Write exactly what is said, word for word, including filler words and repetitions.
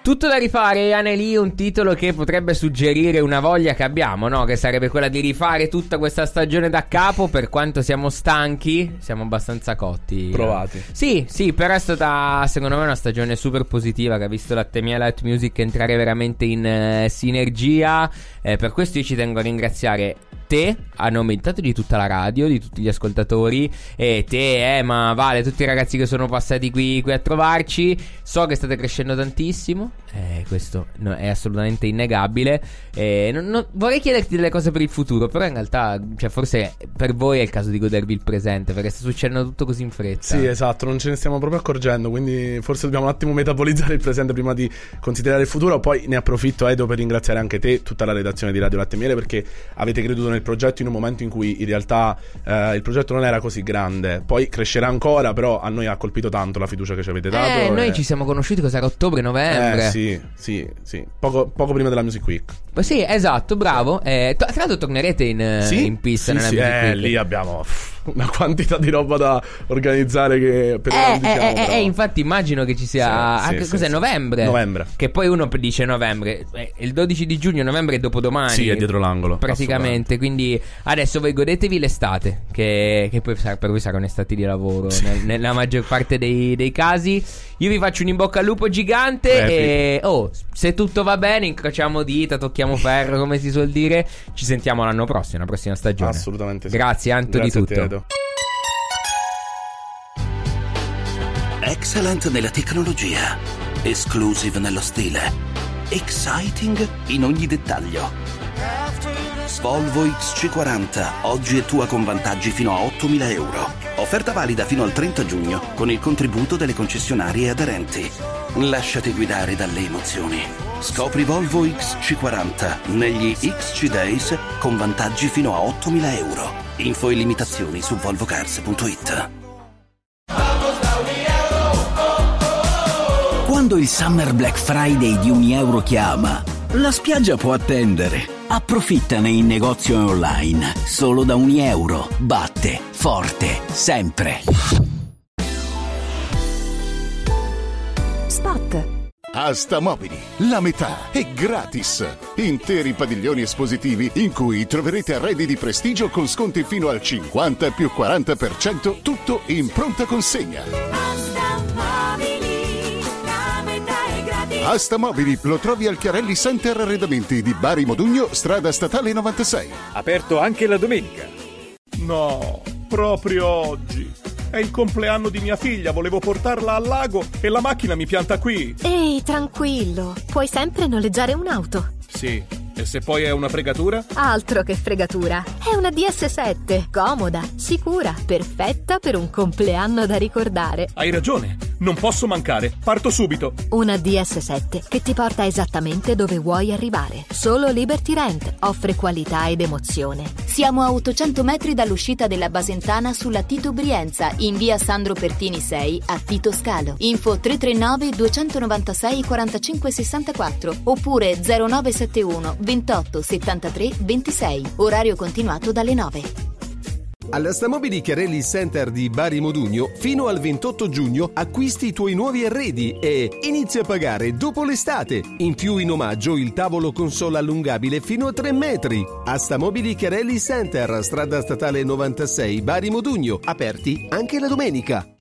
Tutto da rifare, Anneli, un titolo che potrebbe suggerire una voglia che abbiamo, no? Che sarebbe quella di rifare tutta questa stagione da capo. Per quanto siamo stanchi, siamo abbastanza cotti. Provati. Sì, sì, però è stata secondo me una stagione super positiva, che ha visto la Temia Light Music entrare veramente in eh, sinergia. eh, Per questo io ci tengo a ringraziare te a nome intanto di tutta la radio, di tutti gli ascoltatori, e te, Emma, Vale, tutti i ragazzi che sono passati qui, qui a trovarci. So che state crescendo tantissimo, eh, questo no, è assolutamente innegabile. eh, non, non, Vorrei chiederti delle cose per il futuro, però in realtà, cioè, forse per voi è il caso di godervi il presente, perché sta succedendo tutto così in fretta. Sì, esatto, non ce ne stiamo proprio accorgendo, quindi forse dobbiamo un attimo metabolizzare il presente prima di considerare il futuro. Poi ne approfitto, Edo, per ringraziare anche te, tutta la redazione di Radio Latte e Miele, perché avete creduto nel progetto in un momento in cui in realtà eh, il progetto non era così grande. Poi crescerà ancora, però a noi ha colpito tanto la fiducia che ci avete dato. Eh, noi e... ci siamo conosciuti, cos'era, ottobre, novembre? Eh, sì, sì, sì, poco, poco prima della Music Week. Sì, esatto, bravo. eh, to- Tra l'altro tornerete in, sì? in pista sì, nella sì, Music eh, Week. lì abbiamo pff, una quantità di roba da organizzare che per ora Eh, non diciamo, eh, però... eh, infatti immagino che ci sia Sì, anche, sì, cos'è, sì, novembre? Novembre. Che poi uno dice novembre, eh, il dodici di giugno, novembre è dopodomani. Sì, è dietro l'angolo, praticamente. Quindi adesso voi godetevi l'estate, che, che poi sarà, per voi sarà un'estate di lavoro, sì, nel, nella maggior parte dei, dei casi. Io vi faccio un in bocca al lupo gigante. Epic. E oh, se tutto va bene, incrociamo dita, tocchiamo ferro, come si suol dire. Ci sentiamo l'anno prossimo, la prossima stagione. Assolutamente sì. Grazie Anto, Grazie di tutto. a te, Edo. Excellent nella tecnologia, exclusive nello stile, exciting in ogni dettaglio. Volvo X C quaranta, oggi è tua con vantaggi fino a ottomila euro. Offerta valida fino al trenta giugno con il contributo delle concessionarie aderenti. Lasciati guidare dalle emozioni. Scopri Volvo X C quaranta negli X C Days con vantaggi fino a ottomila euro. Info e limitazioni su volvocars punto it. Quando il Summer Black Friday di Unieuro chiama, la spiaggia può attendere. Approfittane in negozio e online. Solo da Unieuro. Batte forte sempre. Spot. Asta Mobili, la metà è gratis. Interi padiglioni espositivi in cui troverete arredi di prestigio con sconti fino al cinquanta più quaranta per cento, tutto in pronta consegna. Asta Mobili, la metà è gratis. Asta Mobili lo trovi al Chiarelli Center Arredamenti di Bari Modugno, strada statale novantasei. Aperto anche la domenica. No, proprio oggi. È il compleanno di mia figlia, volevo portarla al lago e la macchina mi pianta qui. Ehi, tranquillo, puoi sempre noleggiare un'auto. Sì, e se poi è una fregatura? Altro che fregatura, è una D S sette, comoda, sicura, perfetta per un compleanno da ricordare. Hai ragione, non posso mancare, parto subito. Una D S sette che ti porta esattamente dove vuoi arrivare. Solo Liberty Rent offre qualità ed emozione. Siamo a ottocento metri dall'uscita della Basentana sulla Tito Brienza, in via Sandro Pertini sei a Tito Scalo. Info tre tre nove due nove sei quattro cinque sei quattro oppure zero nove sette uno ventotto settantatré ventisei. Orario continuato dalle nove. Alla Stamobili Chiarelli Center di Bari Modugno, fino al ventotto giugno acquisti i tuoi nuovi arredi e inizia a pagare dopo l'estate. In più, in omaggio, il tavolo console allungabile fino a tre metri. A Stamobili Chiarelli Center, strada statale novantasei, Bari Modugno, aperti anche la domenica.